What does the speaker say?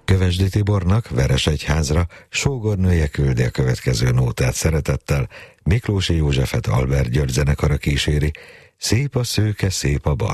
Kövesdi Tibornak, Veresegyházra sógornője küldi a következő nótát: szeretettel Miklósi Józsefet Albert György zenekara kíséri. Szép a szőke, szép a bar.